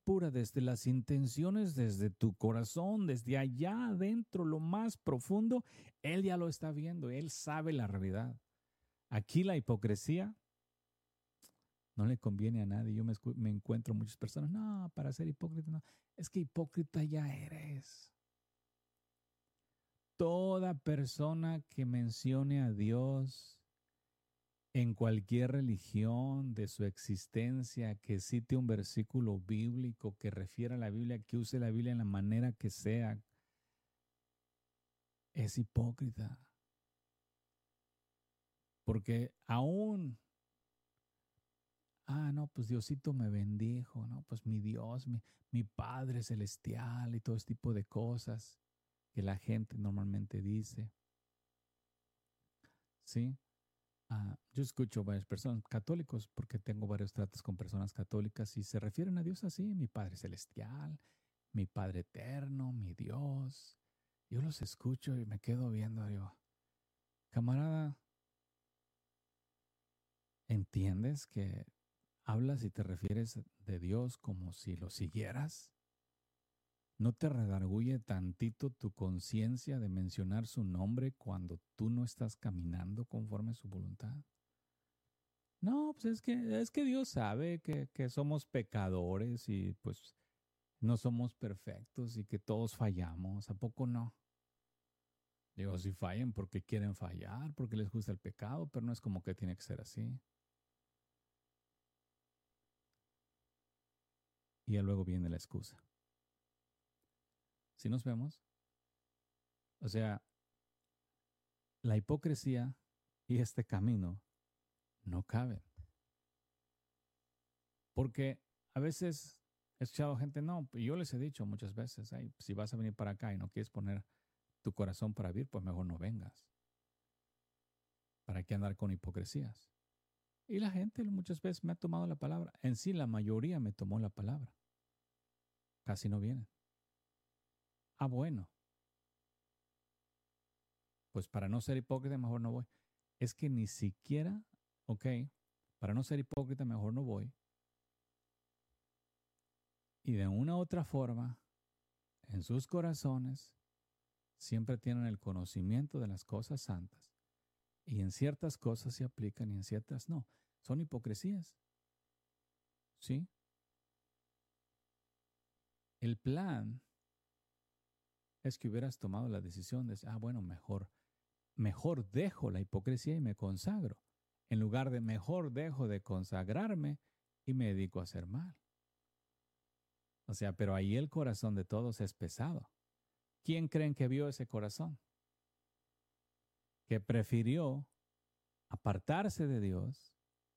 pura, desde las intenciones, desde tu corazón, desde allá adentro, lo más profundo, Él ya lo está viendo, Él sabe la realidad. Aquí la hipocresía no le conviene a nadie. Yo me encuentro muchas personas, no, para ser hipócrita no. Es que hipócrita ya eres. Toda persona que mencione a Dios en cualquier religión de su existencia, que cite un versículo bíblico, que refiera a la Biblia, que use la Biblia en la manera que sea, es hipócrita. Porque aún, no, pues Diosito me bendijo, ¿no? Pues mi Dios, mi Padre Celestial y todo ese tipo de cosas que la gente normalmente dice. ¿Sí? Yo escucho varias personas católicos porque tengo varios tratos con personas católicas y se refieren a Dios así, mi Padre Celestial, mi Padre Eterno, mi Dios. Yo los escucho y me quedo viendo, digo, camarada, ¿entiendes que hablas y te refieres de Dios como si lo siguieras? ¿No te redarguye tantito tu conciencia de mencionar su nombre cuando tú no estás caminando conforme a su voluntad? No, pues es que Dios sabe que somos pecadores y pues no somos perfectos y que todos fallamos. ¿A poco no? Digo, si fallan porque quieren fallar, porque les gusta el pecado, pero no es como que tiene que ser así. Y ya luego viene la excusa. ¿Sí nos vemos? O sea, la hipocresía y este camino no caben. Porque a veces he escuchado gente, no, y yo les he dicho muchas veces, ay, si vas a venir para acá y no quieres poner tu corazón para vivir, pues mejor no vengas. ¿Para qué andar con hipocresías? Y la gente muchas veces me ha tomado la palabra. En sí, la mayoría me tomó la palabra. Casi no vienen. Bueno, pues para no ser hipócrita mejor no voy. Es que ni siquiera, para no ser hipócrita mejor no voy. Y de una u otra forma, en sus corazones, siempre tienen el conocimiento de las cosas santas. Y en ciertas cosas se aplican y en ciertas no. Son hipocresías. ¿Sí? El plan es que hubieras tomado la decisión de, bueno, mejor dejo la hipocresía y me consagro, en lugar de mejor dejo de consagrarme y me dedico a hacer mal. O sea, pero ahí el corazón de todos es pesado. ¿Quién creen que vio ese corazón? Que prefirió apartarse de Dios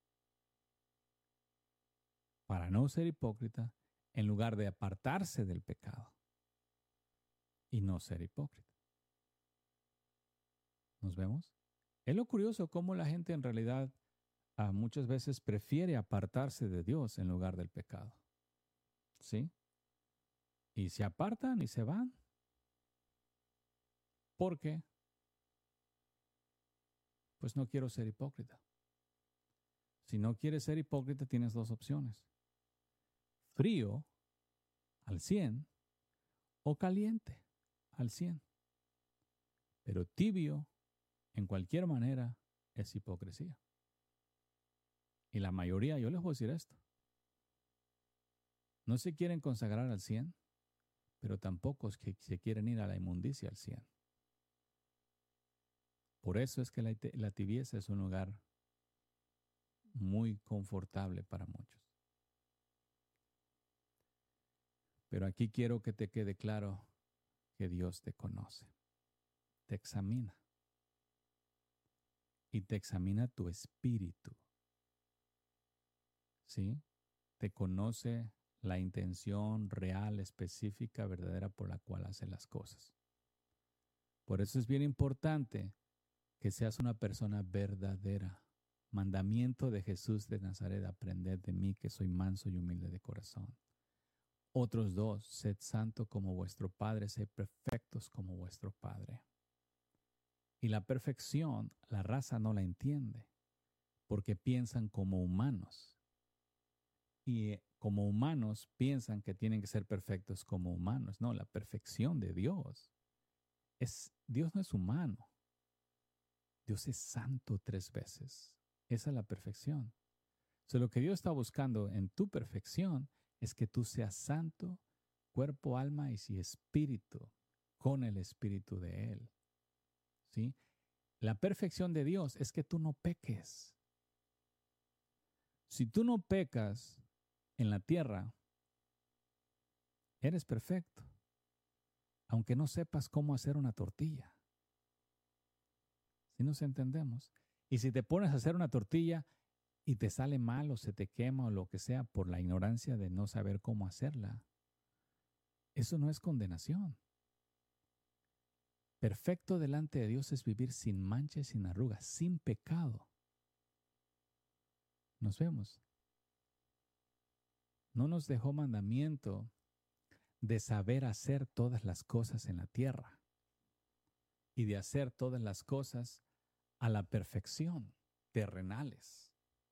para no ser hipócrita en lugar de apartarse del pecado y no ser hipócrita. ¿Nos vemos? Es lo curioso cómo la gente en realidad muchas veces prefiere apartarse de Dios en lugar del pecado. ¿Sí? Y se apartan y se van. ¿Por qué? Pues no quiero ser hipócrita. Si no quieres ser hipócrita, tienes dos opciones. Frío al 100 o caliente al 100. Pero tibio, en cualquier manera, es hipocresía. Y la mayoría, yo les voy a decir esto, no se quieren consagrar al 100, pero tampoco es que se quieren ir a la inmundicia al 100. Por eso es que la tibieza es un lugar muy confortable para muchos. Pero aquí quiero que te quede claro que Dios te conoce, te examina y te examina tu espíritu. ¿Sí? Te conoce la intención real, específica, verdadera por la cual hace las cosas. Por eso es bien importante que seas una persona verdadera. Mandamiento de Jesús de Nazaret, aprended de mí que soy manso y humilde de corazón. Otros dos, sed santo como vuestro Padre, sed perfectos como vuestro Padre. Y la perfección, la raza no la entiende, porque piensan como humanos. Y como humanos piensan que tienen que ser perfectos como humanos. No, la perfección de Dios Dios no es humano. Dios es santo 3 veces. Esa es la perfección. Lo que Dios está buscando en tu perfección es que tú seas santo, cuerpo, alma y espíritu, con el espíritu de Él. ¿Sí? La perfección de Dios es que tú no peques. Si tú no pecas en la tierra, eres perfecto, aunque no sepas cómo hacer una tortilla. ¿Sí nos entendemos? Y si te pones a hacer una tortilla y te sale mal o se te quema o lo que sea por la ignorancia de no saber cómo hacerla, eso no es condenación. Perfecto delante de Dios es vivir sin mancha y sin arrugas, sin pecado. Nos vemos. No nos dejó mandamiento de saber hacer todas las cosas en la tierra y de hacer todas las cosas a la perfección, terrenales.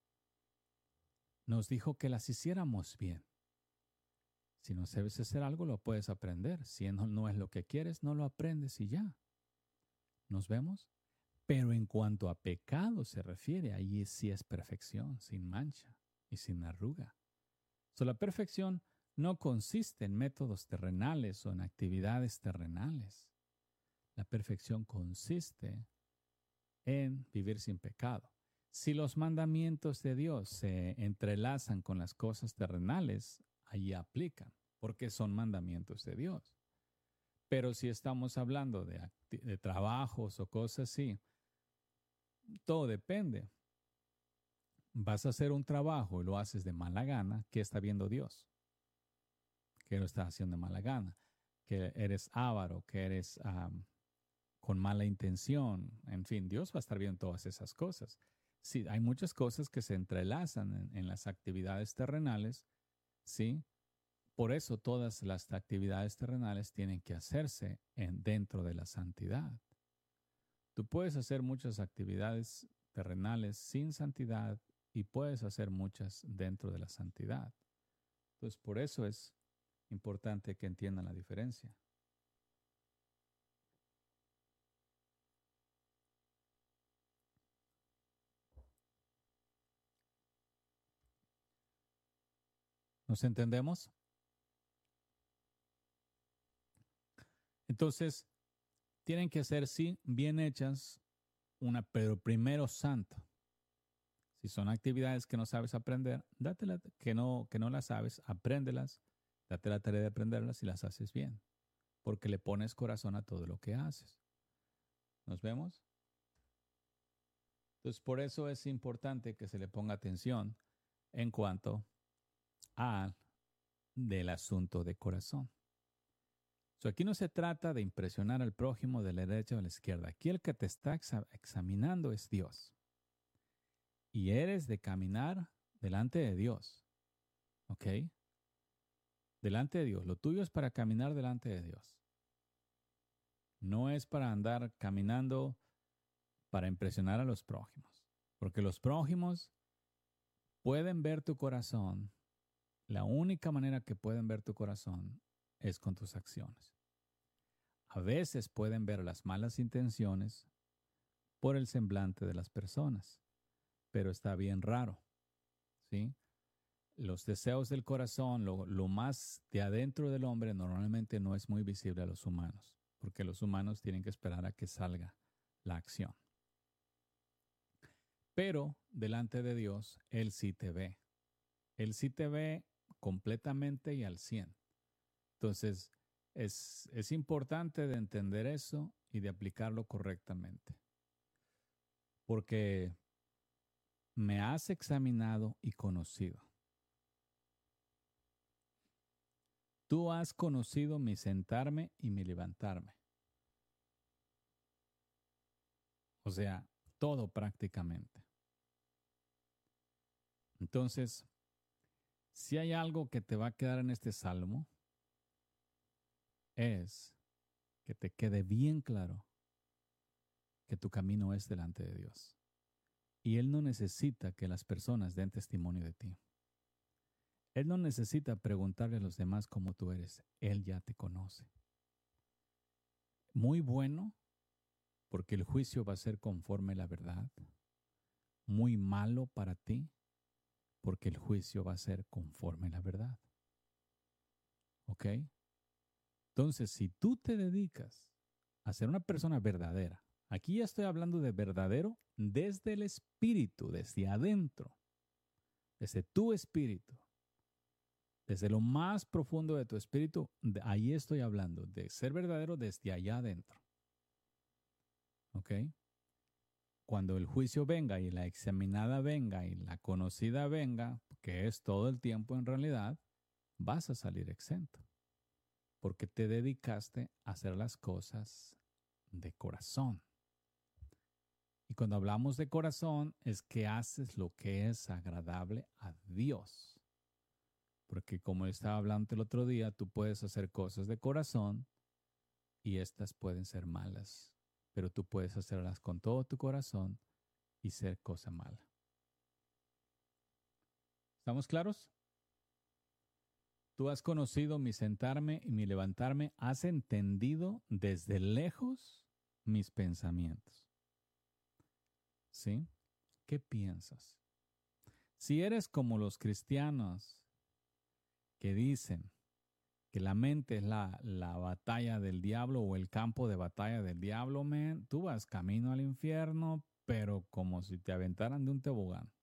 Nos dijo que las hiciéramos bien. Si no sabes hacer algo, lo puedes aprender. Si no es lo que quieres, no lo aprendes y ya. ¿Nos vemos? Pero en cuanto a pecado se refiere, ahí sí es perfección, sin mancha y sin arruga. La perfección no consiste en métodos terrenales o en actividades terrenales. La perfección consiste en vivir sin pecado. Si los mandamientos de Dios se entrelazan con las cosas terrenales, allí aplican, porque son mandamientos de Dios. Pero si estamos hablando de trabajos o cosas así, todo depende. Vas a hacer un trabajo y lo haces de mala gana, ¿qué está viendo Dios? Que lo estás haciendo de mala gana, que eres avaro, que eres con mala intención. En fin, Dios va a estar viendo todas esas cosas. Sí, hay muchas cosas que se entrelazan en las actividades terrenales, ¿sí? Por eso todas las actividades terrenales tienen que hacerse dentro de la santidad. Tú puedes hacer muchas actividades terrenales sin santidad y puedes hacer muchas dentro de la santidad. Entonces, por eso es importante que entiendan la diferencia. ¿Nos entendemos? Entonces, tienen que ser, sí, bien hechas, pero primero santo. Si son actividades que no sabes aprender, que no las sabes, apréndelas, date la tarea de aprenderlas y las haces bien, porque le pones corazón a todo lo que haces. ¿Nos vemos? Entonces, por eso es importante que se le ponga atención en cuanto del asunto de corazón. Aquí no se trata de impresionar al prójimo de la derecha o de la izquierda. Aquí el que te está examinando es Dios. Y eres de caminar delante de Dios. ¿Ok? Delante de Dios. Lo tuyo es para caminar delante de Dios. No es para andar caminando para impresionar a los prójimos. Porque los prójimos pueden ver tu corazón. La única manera que pueden ver tu corazón es con tus acciones. A veces pueden ver las malas intenciones por el semblante de las personas, pero está bien raro, ¿sí? Los deseos del corazón, lo más de adentro del hombre normalmente no es muy visible a los humanos, porque los humanos tienen que esperar a que salga la acción. Pero delante de Dios, Él sí te ve. Él sí te ve completamente y al 100. Entonces, es importante de entender eso y de aplicarlo correctamente. Porque me has examinado y conocido. Tú has conocido mi sentarme y mi levantarme. O sea, todo prácticamente. Entonces, si hay algo que te va a quedar en este salmo, es que te quede bien claro que tu camino es delante de Dios. Y Él no necesita que las personas den testimonio de ti. Él no necesita preguntarle a los demás cómo tú eres. Él ya te conoce. Muy bueno, porque el juicio va a ser conforme a la verdad. Muy malo para ti, porque el juicio va a ser conforme a la verdad. ¿Ok? Entonces, si tú te dedicas a ser una persona verdadera, aquí ya estoy hablando de verdadero desde el espíritu, desde adentro, desde tu espíritu, desde lo más profundo de tu espíritu, ahí estoy hablando de ser verdadero desde allá adentro. ¿Ok? Cuando el juicio venga y la examinada venga y la conocida venga, que es todo el tiempo en realidad, vas a salir exento. Porque te dedicaste a hacer las cosas de corazón. Y cuando hablamos de corazón es que haces lo que es agradable a Dios. Porque como estaba hablando el otro día, tú puedes hacer cosas de corazón y estas pueden ser malas. Pero tú puedes hacerlas con todo tu corazón y ser cosa mala. ¿Estamos claros? Tú has conocido mi sentarme y mi levantarme, has entendido desde lejos mis pensamientos. ¿Sí? ¿Qué piensas? Si eres como los cristianos que dicen que la mente es la batalla del diablo o el campo de batalla del diablo, man, tú vas camino al infierno, pero como si te aventaran de un tobogán.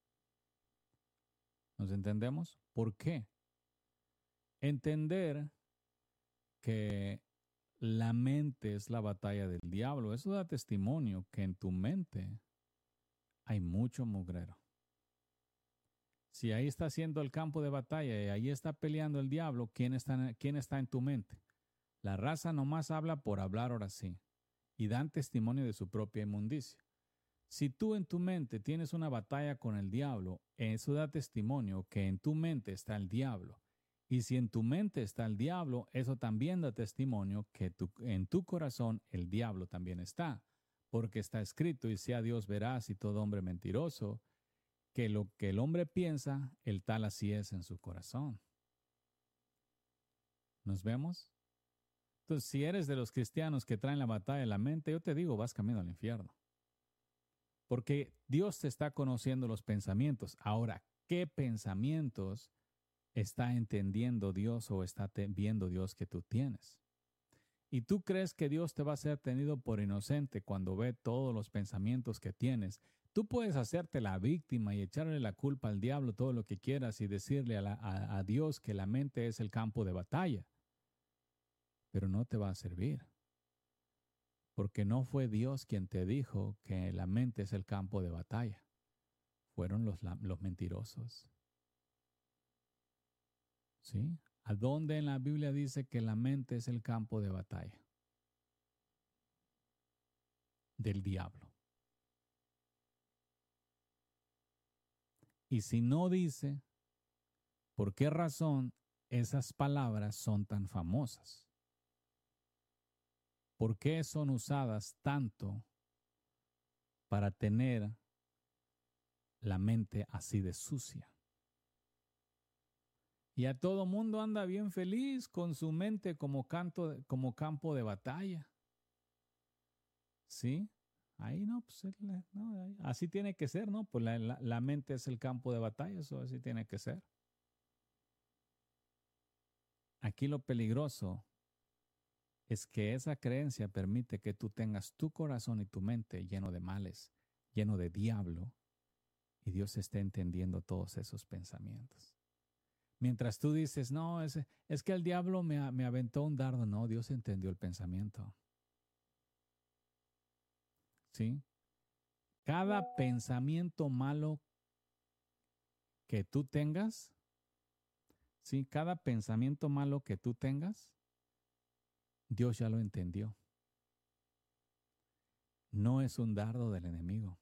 ¿Nos entendemos? ¿Por qué? Entender que la mente es la batalla del diablo, eso da testimonio que en tu mente hay mucho mugrero. Si ahí está haciendo el campo de batalla y ahí está peleando el diablo, ¿quién está en tu mente? La raza nomás habla por hablar ahora sí y dan testimonio de su propia inmundicia. Si tú en tu mente tienes una batalla con el diablo, eso da testimonio que en tu mente está el diablo. Y si en tu mente está el diablo, eso también da testimonio que en tu corazón el diablo también está. Porque está escrito, y sea Dios veraz y todo hombre mentiroso, que lo que el hombre piensa, el tal así es en su corazón. ¿Nos vemos? Entonces, si eres de los cristianos que traen la batalla de la mente, yo te digo, vas camino al infierno. Porque Dios te está conociendo los pensamientos. Ahora, ¿qué pensamientos está entendiendo Dios o está viendo Dios que tú tienes? Y tú crees que Dios te va a ser tenido por inocente cuando ve todos los pensamientos que tienes. Tú puedes hacerte la víctima y echarle la culpa al diablo todo lo que quieras y decirle a Dios que la mente es el campo de batalla. Pero no te va a servir. Porque no fue Dios quien te dijo que la mente es el campo de batalla. Fueron los mentirosos. ¿Sí? ¿A dónde en la Biblia dice que la mente es el campo de batalla? Del diablo. Y si no dice, ¿por qué razón esas palabras son tan famosas? ¿Por qué son usadas tanto para tener la mente así de sucia? Y a todo mundo anda bien feliz con su mente como campo de batalla. ¿Sí? Ahí no, pues no, así tiene que ser, ¿no? Pues la mente es el campo de batalla, eso así tiene que ser. Aquí lo peligroso es que esa creencia permite que tú tengas tu corazón y tu mente lleno de males, lleno de diablo, y Dios esté entendiendo todos esos pensamientos. Mientras tú dices, no, es que el diablo me aventó un dardo. No, Dios entendió el pensamiento. ¿Sí? Cada pensamiento malo que tú tengas, ¿sí? Cada pensamiento malo que tú tengas, Dios ya lo entendió. No es un dardo del enemigo.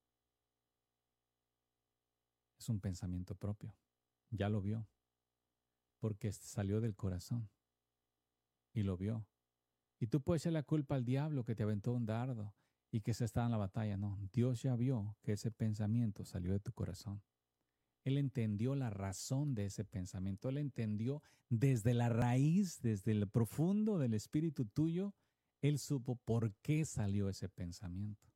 Es un pensamiento propio. Ya lo vio. Porque salió del corazón. Y lo vio. Y tú puedes echar la culpa al diablo que te aventó un dardo y que se está en la batalla. No, Dios ya vio que ese pensamiento salió de tu corazón. Él entendió la razón de ese pensamiento. Él entendió desde la raíz, desde el profundo del espíritu tuyo, Él supo por qué salió ese pensamiento.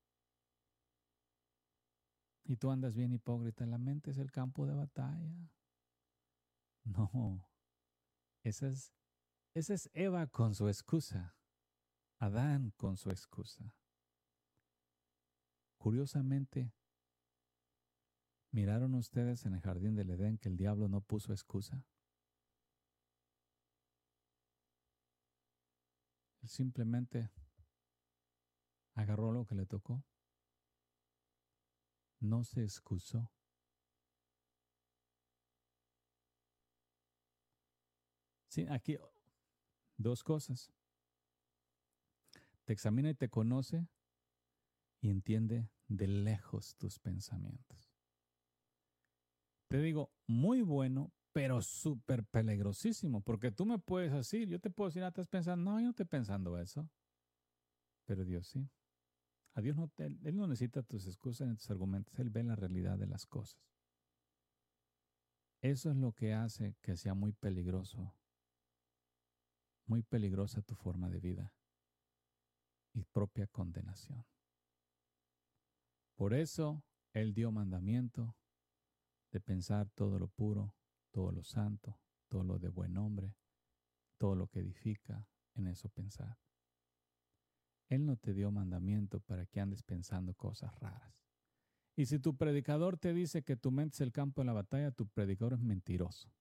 Y tú andas bien hipócrita. La mente es el campo de batalla. No, esa es Eva con su excusa. Adán con su excusa. Curiosamente, ¿miraron ustedes en el jardín del Edén que el diablo no puso excusa? Él simplemente agarró lo que le tocó. No se excusó. Sí, aquí dos cosas. Te examina y te conoce y entiende de lejos tus pensamientos. Te digo, muy bueno, pero súper peligrosísimo, porque tú me puedes decir, yo te puedo decir, estás pensando, no, yo no estoy pensando eso, pero Dios sí. A Dios no, Él no necesita tus excusas ni tus argumentos, Él ve la realidad de las cosas. Eso es lo que hace que sea muy peligrosa tu forma de vida y propia condenación. Por eso Él dio mandamiento de pensar todo lo puro, todo lo santo, todo lo de buen nombre, todo lo que edifica, en eso pensar. Él no te dio mandamiento para que andes pensando cosas raras. Y si tu predicador te dice que tu mente es el campo de la batalla, tu predicador es mentiroso.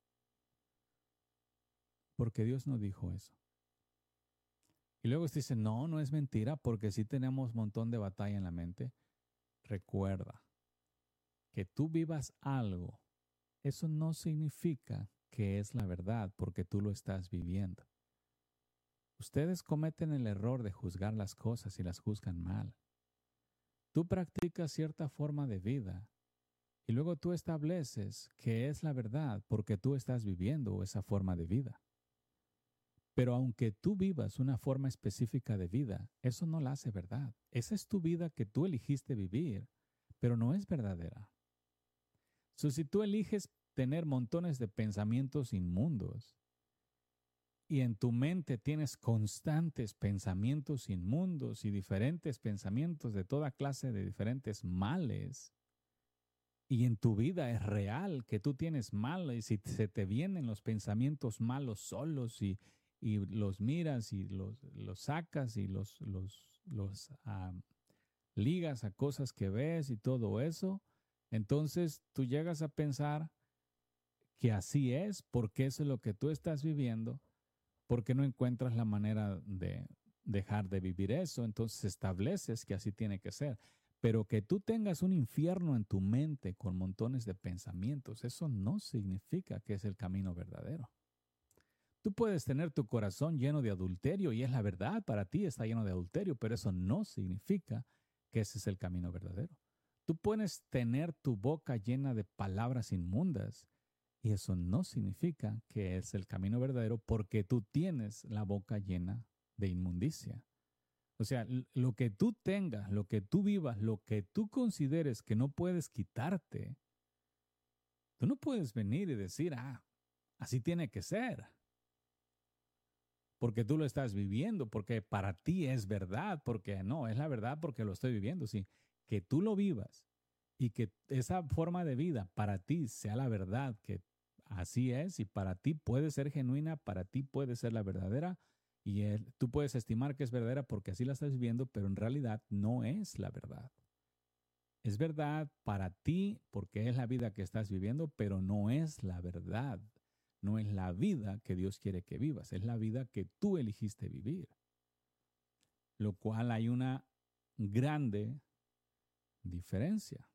Porque Dios no dijo eso. Y luego usted dice, no, no es mentira, porque sí tenemos un montón de batalla en la mente. Recuerda que tú vivas algo, eso no significa que es la verdad, porque tú lo estás viviendo. Ustedes cometen el error de juzgar las cosas y las juzgan mal. Tú practicas cierta forma de vida y luego tú estableces que es la verdad porque tú estás viviendo esa forma de vida. Pero aunque tú vivas una forma específica de vida, eso no la hace verdad. Esa es tu vida que tú elegiste vivir, pero no es verdadera. Si tú eliges tener montones de pensamientos inmundos y en tu mente tienes constantes pensamientos inmundos y diferentes pensamientos de toda clase de diferentes males, y en tu vida es real que tú tienes mal, y si se te vienen los pensamientos malos solos y los miras y los sacas y los ligas a cosas que ves y todo eso, entonces tú llegas a pensar que así es, porque eso es lo que tú estás viviendo, porque no encuentras la manera de dejar de vivir eso, entonces estableces que así tiene que ser. Pero que tú tengas un infierno en tu mente con montones de pensamientos, eso no significa que es el camino verdadero. Tú puedes tener tu corazón lleno de adulterio y es la verdad, para ti está lleno de adulterio, pero eso no significa que ese es el camino verdadero. Tú puedes tener tu boca llena de palabras inmundas y eso no significa que es el camino verdadero porque tú tienes la boca llena de inmundicia. O sea, lo que tú tengas, lo que tú vivas, lo que tú consideres que no puedes quitarte, tú no puedes venir y decir, así tiene que ser. Porque tú lo estás viviendo, porque para ti es verdad, porque no, es la verdad porque lo estoy viviendo. Sí, que tú lo vivas y que esa forma de vida para ti sea la verdad, que así es y para ti puede ser genuina, para ti puede ser la verdadera y tú puedes estimar que es verdadera porque así la estás viviendo, pero en realidad no es la verdad. Es verdad para ti porque es la vida que estás viviendo, pero no es la verdad. No es la vida que Dios quiere que vivas, es la vida que tú elegiste vivir. Lo cual hay una grande diferencia.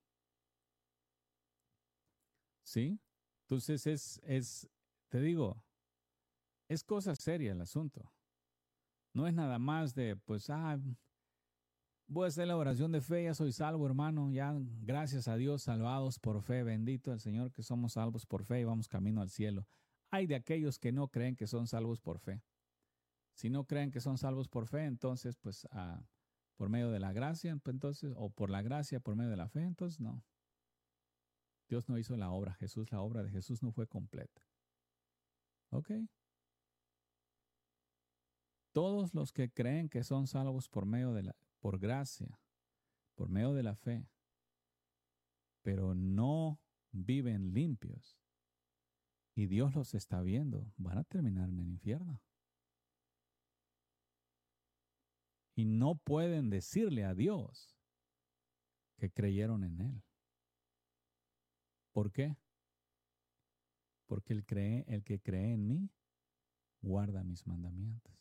¿Sí? Entonces te digo, es cosa seria el asunto. No es nada más de, pues, voy a hacer la oración de fe, ya soy salvo, hermano, ya gracias a Dios, salvados por fe, bendito el Señor que somos salvos por fe y vamos camino al cielo. Hay de aquellos que no creen que son salvos por fe. Si no creen que son salvos por fe, entonces, pues, por medio de la gracia, pues, entonces, o por la gracia, por medio de la fe, entonces no. Dios no hizo la obra, la obra de Jesús no fue completa. ¿Ok? Todos los que creen que son salvos por gracia, por medio de la fe, pero no viven limpios y Dios los está viendo, van a terminar en el infierno. Y no pueden decirle a Dios que creyeron en Él. ¿Por qué? Porque el que cree en mí guarda mis mandamientos.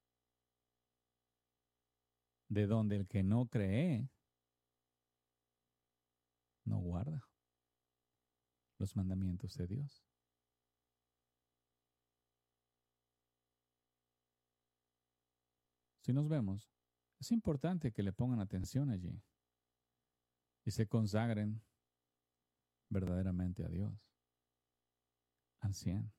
De donde el que no cree no guarda los mandamientos de Dios. Si nos vemos, es importante que le pongan atención allí y se consagren verdaderamente a Dios al 100.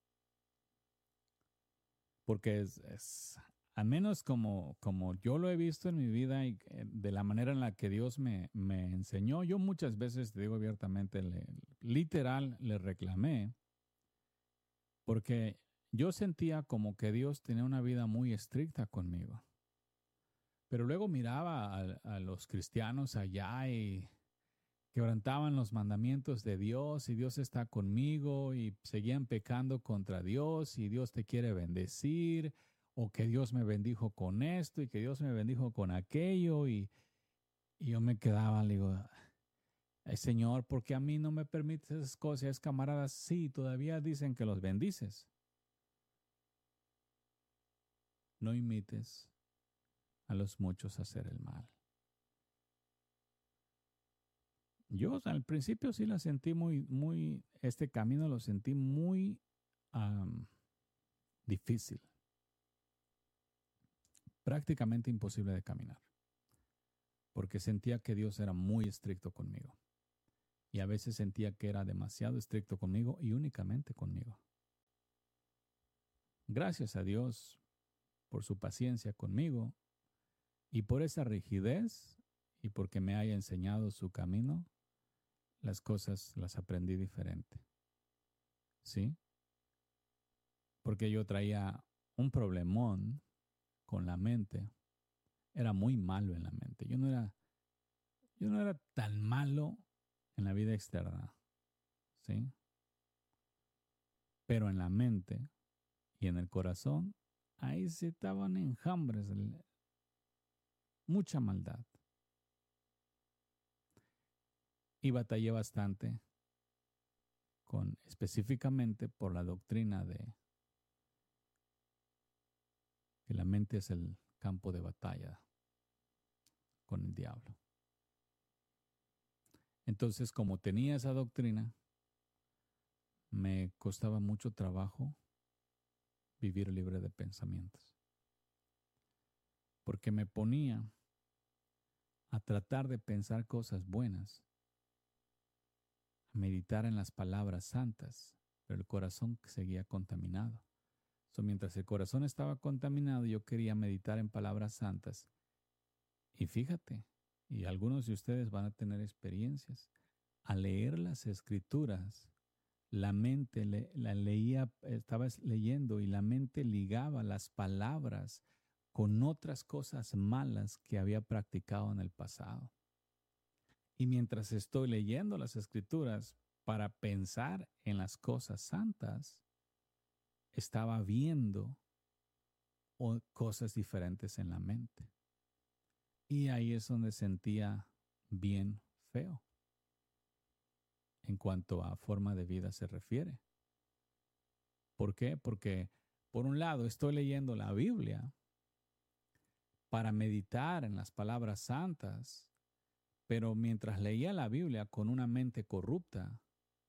Porque al menos como yo lo he visto en mi vida y de la manera en la que Dios me enseñó, yo muchas veces, te digo abiertamente, literal le reclamé, porque yo sentía como que Dios tenía una vida muy estricta conmigo. Pero luego miraba a los cristianos allá y quebrantaban los mandamientos de Dios y Dios está conmigo y seguían pecando contra Dios y Dios te quiere bendecir o que Dios me bendijo con esto y que Dios me bendijo con aquello y yo me quedaba, le digo, ay, Señor, ¿por qué a mí no me permites esas cosas? Camaradas, sí, todavía dicen que los bendices. No imites a los muchos hacer el mal. Yo al principio sí la sentí este camino lo sentí muy difícil, prácticamente imposible de caminar, porque sentía que Dios era muy estricto conmigo y a veces sentía que era demasiado estricto conmigo y únicamente conmigo. Gracias a Dios por su paciencia conmigo y por esa rigidez y porque me haya enseñado su camino. Las cosas las aprendí diferente. ¿Sí? Porque yo traía un problemón con la mente. Era muy malo en la mente. Yo no era tan malo en la vida externa. ¿Sí? Pero en la mente y en el corazón, ahí se estaban enjambres, mucha maldad. Y batallé bastante específicamente por la doctrina de que la mente es el campo de batalla con el diablo. Entonces, como tenía esa doctrina, me costaba mucho trabajo vivir libre de pensamientos. Porque me ponía a tratar de pensar cosas buenas, a meditar en las palabras santas, pero el corazón seguía contaminado. Mientras el corazón estaba contaminado, yo quería meditar en palabras santas. Y fíjate, y algunos de ustedes van a tener experiencias. Al leer las escrituras, la mente la leía, estaba leyendo y la mente ligaba las palabras con otras cosas malas que había practicado en el pasado. Y mientras estoy leyendo las escrituras para pensar en las cosas santas, estaba viendo cosas diferentes en la mente. Y ahí es donde sentía bien feo en cuanto a forma de vida se refiere. ¿Por qué? Porque por un lado estoy leyendo la Biblia para meditar en las palabras santas, pero mientras leía la Biblia con una mente corrupta,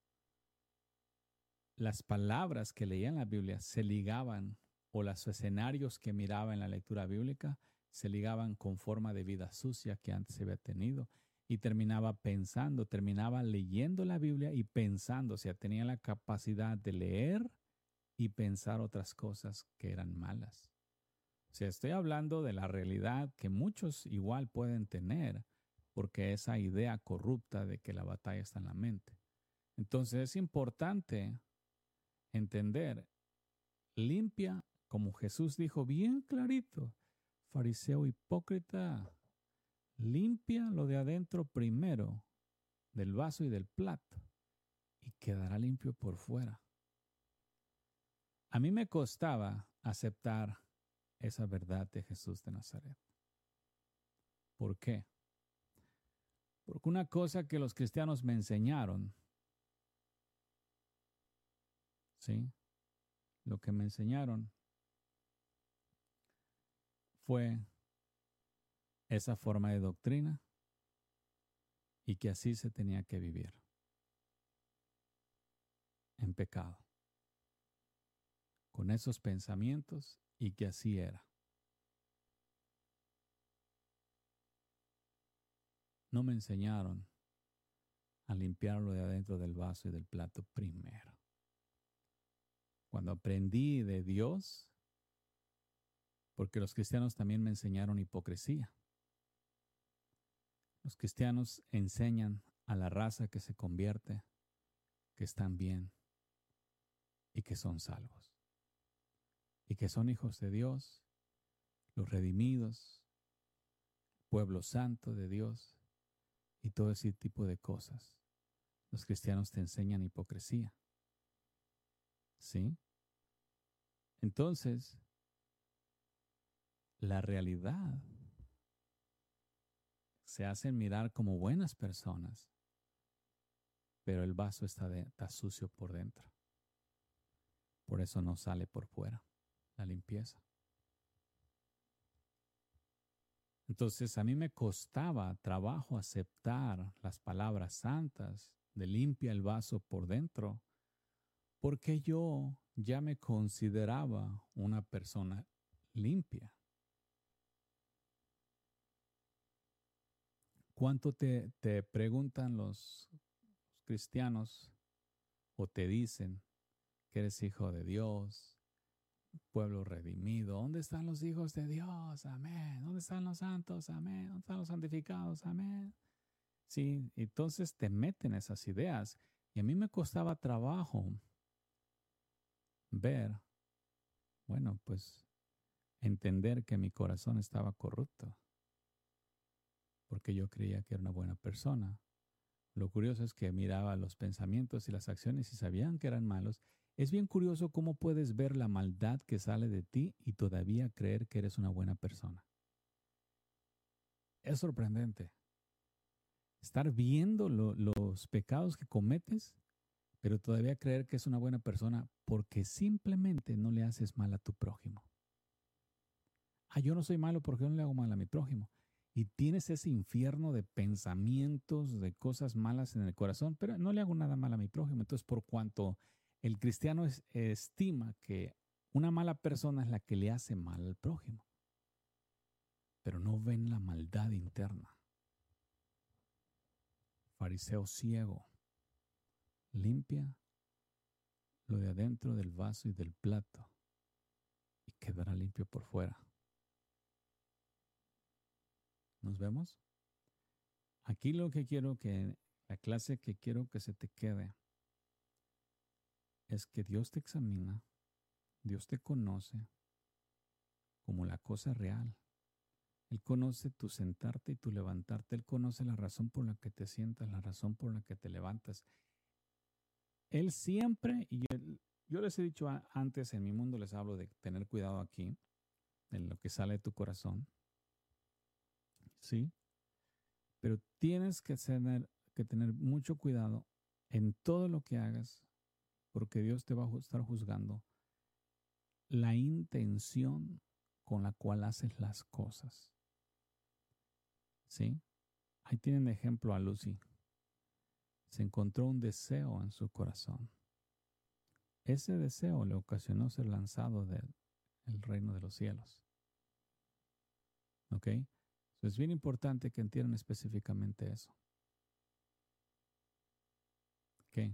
las palabras que leía en la Biblia se ligaban, o los escenarios que miraba en la lectura bíblica se ligaban con forma de vida sucia que antes había tenido, y terminaba leyendo la Biblia y pensando, o sea, tenía la capacidad de leer y pensar otras cosas que eran malas. O sea, estoy hablando de la realidad que muchos igual pueden tener, porque esa idea corrupta de que la batalla está en la mente. Entonces es importante entender, limpia, como Jesús dijo bien clarito, fariseo hipócrita, limpia lo de adentro primero, del vaso y del plato, y quedará limpio por fuera. A mí me costaba aceptar esa verdad de Jesús de Nazaret. ¿Por qué? Porque una cosa que los cristianos me enseñaron, ¿sí? Lo que me enseñaron fue esa forma de doctrina y que así se tenía que vivir en pecado, con esos pensamientos y que así era. No me enseñaron a limpiarlo de adentro del vaso y del plato primero. Cuando aprendí de Dios, porque los cristianos también me enseñaron hipocresía. Los cristianos enseñan a la raza que se convierte que están bien y que son salvos y que son hijos de Dios, los redimidos, pueblo santo de Dios y todo ese tipo de cosas. Los cristianos te enseñan hipocresía. ¿Sí? Entonces, la realidad se hacen mirar como buenas personas, pero el vaso está sucio por dentro. Por eso no sale por fuera la limpieza. Entonces a mí me costaba trabajo aceptar las palabras santas de limpia el vaso por dentro, porque yo ya me consideraba una persona limpia. ¿Cuánto te preguntan los cristianos o te dicen que eres hijo de Dios, pueblo redimido? ¿Dónde están los hijos de Dios? Amén. ¿Dónde están los santos? Amén. ¿Dónde están los santificados? Amén. Sí, entonces te meten esas ideas. Y a mí me costaba trabajo ver, bueno, pues entender que mi corazón estaba corrupto, porque yo creía que era una buena persona. Lo curioso es que miraba los pensamientos y las acciones y sabían que eran malos. Es bien curioso cómo puedes ver la maldad que sale de ti y todavía creer que eres una buena persona. Es sorprendente estar viendo los pecados que cometes, pero todavía creer que es una buena persona porque simplemente no le haces mal a tu prójimo. Yo no soy malo porque no le hago mal a mi prójimo. Y tienes ese infierno de pensamientos, de cosas malas en el corazón, pero no le hago nada mal a mi prójimo. Entonces, por cuanto el cristiano estima que una mala persona es la que le hace mal al prójimo, pero no ven la maldad interna. Fariseo ciego, limpia lo de adentro del vaso y del plato y quedará limpio por fuera. ¿Nos vemos? Aquí lo que quiero la clase que quiero que se te quede es que Dios te examina, Dios te conoce como la cosa real. Él conoce tu sentarte y tu levantarte. Él conoce la razón por la que te sientas, la razón por la que te levantas. Él siempre, y yo les he dicho antes, en mi mundo les hablo de tener cuidado aquí, en lo que sale de tu corazón. ¿Sí? Pero tienes que tener mucho cuidado en todo lo que hagas, porque Dios te va a estar juzgando la intención con la cual haces las cosas. ¿Sí? Ahí tienen de ejemplo a Lucy. Se encontró un deseo en su corazón. Ese deseo le ocasionó ser lanzado del reino de los cielos. ¿Ok? Es bien importante que entiendan específicamente eso. ¿Qué?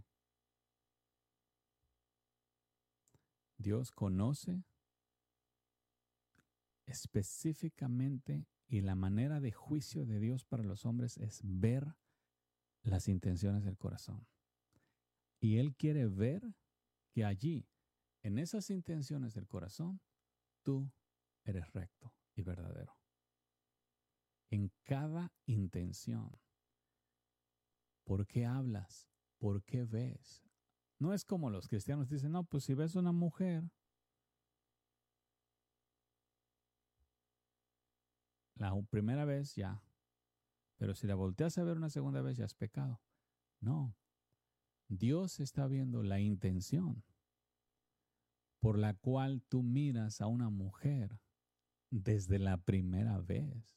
Dios conoce específicamente, y la manera de juicio de Dios para los hombres es ver las intenciones del corazón. Y Él quiere ver que allí, en esas intenciones del corazón, tú eres recto y verdadero. En cada intención. ¿Por qué hablas? ¿Por qué ves? No es como los cristianos dicen, no, pues si ves una mujer, la primera vez ya, pero si la volteas a ver una segunda vez ya es pecado. No, Dios está viendo la intención por la cual tú miras a una mujer desde la primera vez.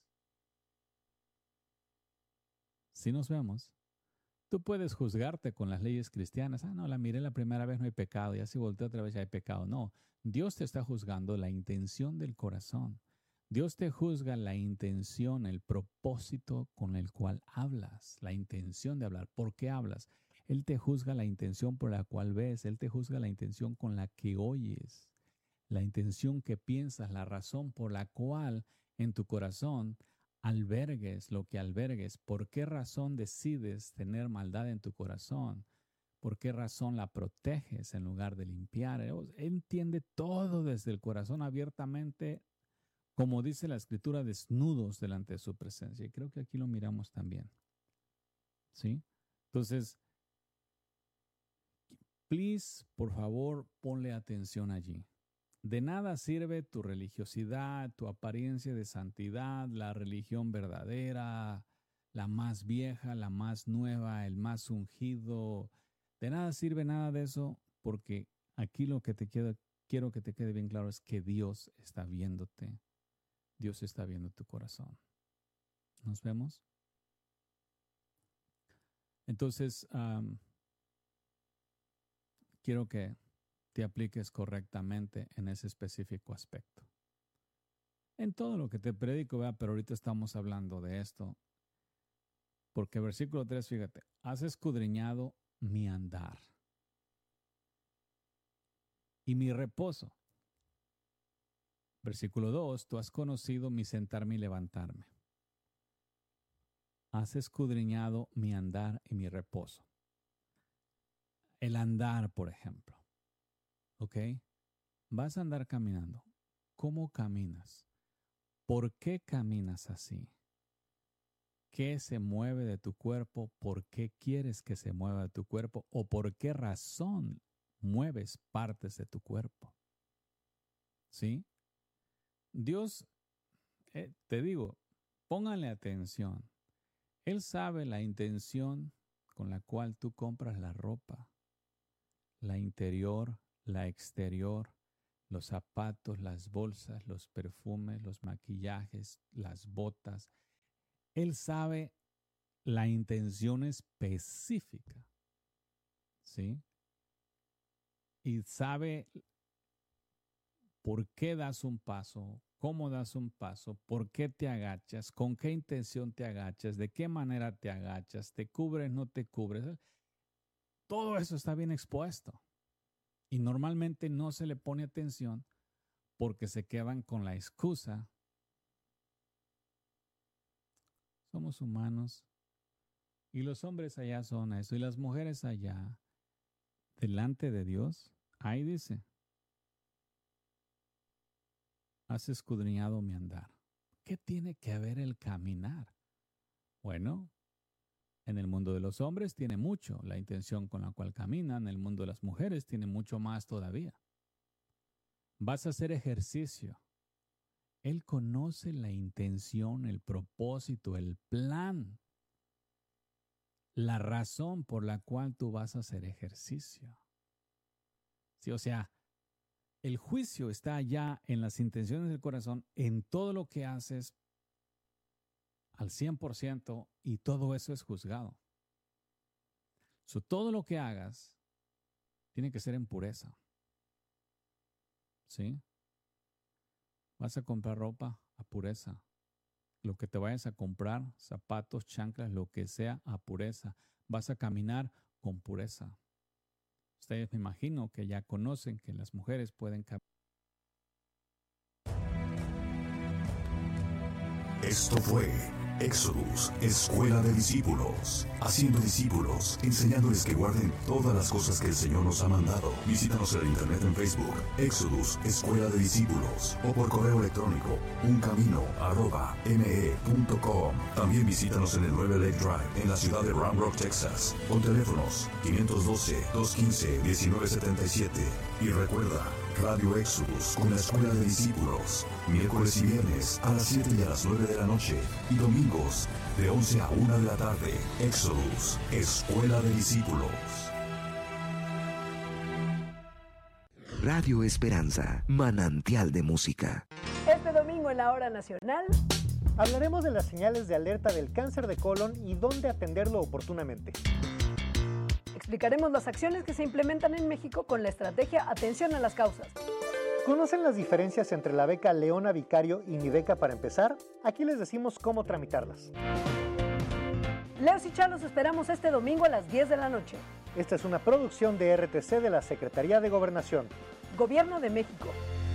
Si nos vemos, tú puedes juzgarte con las leyes cristianas. Ah, no, la miré la primera vez, no hay pecado. Ya si volteo otra vez, ya hay pecado. No, Dios te está juzgando la intención del corazón. Dios te juzga la intención, el propósito con el cual hablas, la intención de hablar. ¿Por qué hablas? Él te juzga la intención por la cual ves. Él te juzga la intención con la que oyes, la intención que piensas, la razón por la cual en tu corazón albergues lo que albergues. ¿Por qué razón decides tener maldad en tu corazón? ¿Por qué razón la proteges en lugar de limpiar? Él entiende todo desde el corazón abiertamente, como dice la Escritura, desnudos delante de su presencia. Y creo que aquí lo miramos también. ¿Sí? Entonces, please, por favor, ponle atención allí. De nada sirve tu religiosidad, tu apariencia de santidad, la religión verdadera, la más vieja, la más nueva, el más ungido. De nada sirve nada de eso, porque aquí lo que quiero que te quede bien claro es que Dios está viéndote. Dios está viendo tu corazón. ¿Nos vemos? Entonces, quiero que te apliques correctamente en ese específico aspecto. En todo lo que te predico, ¿verdad? Pero ahorita estamos hablando de esto. Porque versículo 3, fíjate, has escudriñado mi andar y mi reposo. Versículo 2, tú has conocido mi sentarme y levantarme. Has escudriñado mi andar y mi reposo. El andar, por ejemplo. ¿Ok? Vas a andar caminando. ¿Cómo caminas? ¿Por qué caminas así? ¿Qué se mueve de tu cuerpo? ¿Por qué quieres que se mueva de tu cuerpo? ¿O por qué razón mueves partes de tu cuerpo? ¿Sí? Dios, te digo, pónganle atención. Él sabe la intención con la cual tú compras la ropa, la interior, la exterior, los zapatos, las bolsas, los perfumes, los maquillajes, las botas. Él sabe la intención específica, ¿sí? Y sabe por qué das un paso, cómo das un paso, por qué te agachas, con qué intención te agachas, de qué manera te agachas, te cubres, no te cubres. Todo eso está bien expuesto. Y normalmente no se le pone atención porque se quedan con la excusa. Somos humanos y los hombres allá son eso y las mujeres allá. Delante de Dios, ahí dice, has escudriñado mi andar. ¿Qué tiene que ver el caminar? Bueno, en el mundo de los hombres tiene mucho la intención con la cual caminan, en el mundo de las mujeres tiene mucho más todavía. Vas a hacer ejercicio. Él conoce la intención, el propósito, el plan, la razón por la cual tú vas a hacer ejercicio. Sí, o sea, el juicio está allá en las intenciones del corazón, en todo lo que haces al 100% y todo eso es juzgado. Todo lo que hagas tiene que ser en pureza. ¿Sí? Vas a comprar ropa a pureza. Lo que te vayas a comprar, zapatos, chanclas, lo que sea, a pureza. Vas a caminar con pureza. Ustedes me imagino que ya conocen que las mujeres pueden caminar. Esto fue Exodus, Escuela de Discípulos. Haciendo discípulos, enseñándoles que guarden todas las cosas que el Señor nos ha mandado. Visítanos en internet en Facebook, Exodus, Escuela de Discípulos, o por correo electrónico, uncamino@me.com. También visítanos en el 9 Lake Drive, en la ciudad de Round Rock, Texas, con teléfonos 512-215-1977. Y recuerda, Radio Exodus con la Escuela de Discípulos, miércoles y viernes a las 7 y a las 9 de la noche, y domingos de 11 a 1 de la tarde. Exodus, Escuela de Discípulos. Radio Esperanza, manantial de música. Este domingo en la Hora Nacional hablaremos de las señales de alerta del cáncer de colon y dónde atenderlo oportunamente. Explicaremos las acciones que se implementan en México con la estrategia Atención a las Causas. ¿Conocen las diferencias entre la beca Leona Vicario y Mi Beca para Empezar? Aquí les decimos cómo tramitarlas. Leos y Chalos esperamos este domingo a las 10 de la noche. Esta es una producción de RTC de la Secretaría de Gobernación. Gobierno de México.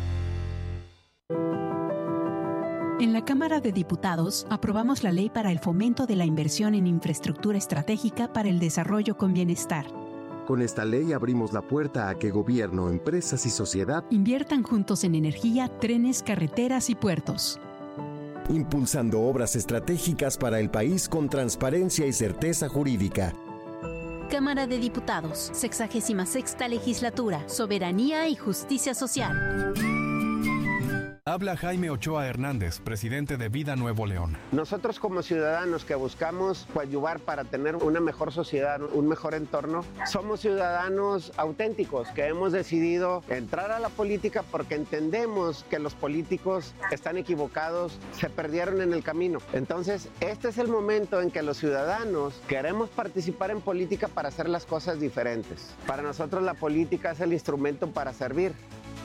En la Cámara de Diputados aprobamos la Ley para el Fomento de la Inversión en Infraestructura Estratégica para el Desarrollo con Bienestar. Con esta ley abrimos la puerta a que gobierno, empresas y sociedad inviertan juntos en energía, trenes, carreteras y puertos. Impulsando obras estratégicas para el país con transparencia y certeza jurídica. Cámara de Diputados, 66ª Legislatura, Soberanía y Justicia Social. Habla Jaime Ochoa Hernández, presidente de Vida Nuevo León. Nosotros como ciudadanos que buscamos coadyuvar para tener una mejor sociedad, un mejor entorno, somos ciudadanos auténticos que hemos decidido entrar a la política porque entendemos que los políticos están equivocados, se perdieron en el camino. Entonces, este es el momento en que los ciudadanos queremos participar en política para hacer las cosas diferentes. Para nosotros la política es el instrumento para servir.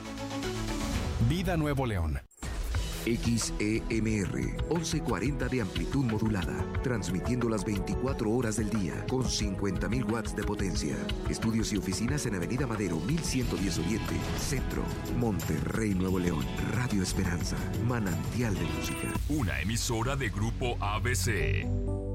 Vida Nuevo León. XEMR, 1140 de amplitud modulada, transmitiendo las 24 horas del día, con 50.000 watts de potencia. Estudios y oficinas en Avenida Madero, 1110 Oriente, Centro, Monterrey, Nuevo León. Radio Esperanza, manantial de música. Una emisora de Grupo ABC.